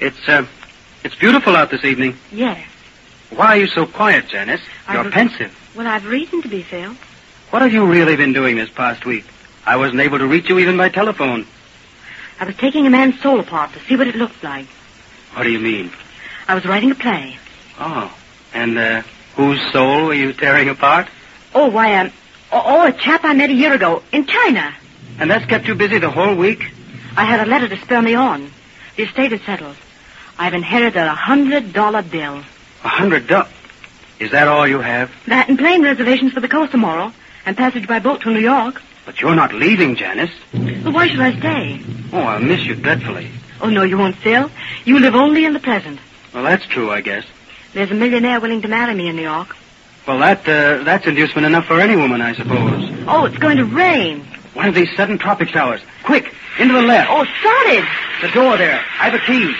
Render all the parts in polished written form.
It's beautiful out this evening. Yes. Why are you so quiet, Janice? You're pensive. Well, I've reason to be, Phil. What have you really been doing this past week? I wasn't able to reach you even by telephone. I was taking a man's soul apart to see what it looked like. What do you mean? I was writing a play. Oh, and whose soul were you tearing apart? Oh, why, a chap I met a year ago in China. And that's kept you busy the whole week? I had a letter to spur me on. The estate is settled. I've inherited a $100 bill. $100? Is that all you have? That and plane reservations for the coast tomorrow, and passage by boat to New York. But you're not leaving, Janice. Well, why should I stay? Oh, I'll miss you dreadfully. Oh, no, you won't, Phil. You live only in the present. Well, that's true, I guess. There's a millionaire willing to marry me in New York. Well, that's inducement enough for any woman, I suppose. Oh, it's going to rain. One of these sudden tropic showers. Quick, into the left. Oh, started. The door there. I have a key.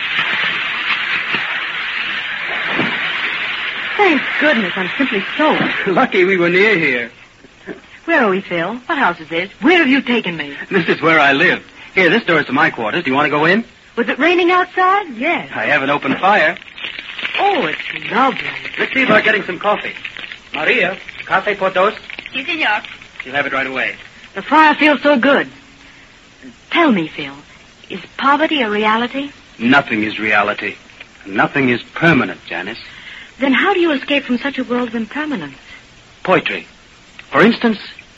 Thank goodness, I'm simply soaked. Lucky we were near here. Where are we, Phil? What house is this? Where have you taken me? This is where I live. Here, this door is to my quarters. Do you want to go in? Was it raining outside? Yes. I have an open fire. Oh, it's lovely. Let's see about getting some coffee. Maria, café por dos? Si, senor. You'll have it right away. The fire feels so good. Tell me, Phil, is poverty a reality? Nothing is reality. Nothing is permanent, Janice. Then how do you escape from such a world of impermanence? Poetry. For instance,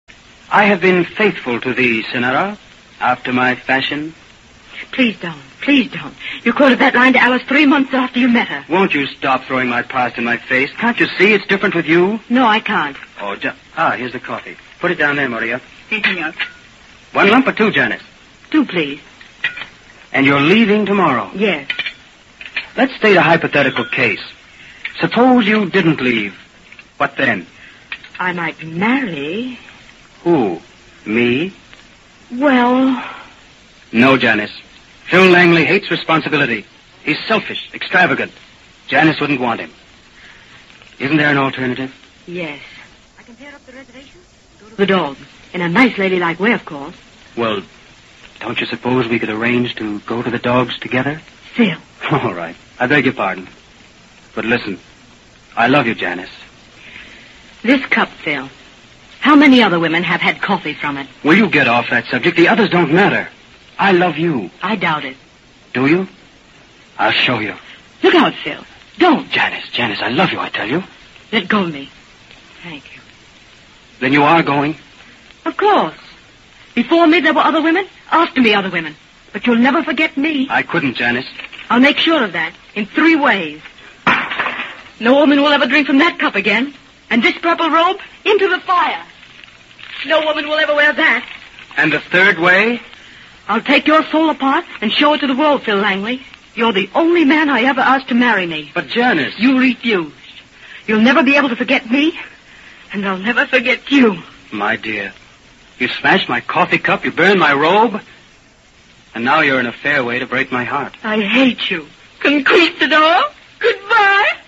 I have been faithful to thee, Sinara, after my fashion. Please don't. Please don't. You quoted that line to Alice 3 months after you met her. Won't you stop throwing my past in my face? Can't you see it's different with you? No, I can't. Oh, here's the coffee. Put it down there, Maria. Si, senor. 1 lump or 2, Janice? 2, please. And you're leaving tomorrow? Yes. Let's state a hypothetical case. Suppose you didn't leave. What then? I might marry. Who? Me? Well... No, Janice. Phil Langley hates responsibility. He's selfish, extravagant. Janice wouldn't want him. Isn't there an alternative? Yes. I can tear up the reservation, go to the dogs. In a nice ladylike way, of course. Well, don't you suppose we could arrange to go to the dogs together? Phil. All right. I beg your pardon. But listen, I love you, Janice. This cup, Phil. How many other women have had coffee from it? Will you get off that subject? The others don't matter. I love you. I doubt it. Do you? I'll show you. Look out, Phil. Don't. Janice, I love you, I tell you. Let go of me. Thank you. Then you are going? Of course. Before me, there were other women. After me, other women. But you'll never forget me. I couldn't, Janice. I'll make sure of that in 3 ways. No woman will ever drink from that cup again. And this purple robe, into the fire. No woman will ever wear that. And the 3rd way? I'll take your soul apart and show it to the world, Phil Langley. You're the only man I ever asked to marry me. But, Janice... You refused. You'll never be able to forget me, and I'll never forget you. My dear, you smashed my coffee cup, you burned my robe, and now you're in a fair way to break my heart. I hate you. Conquistador, goodbye.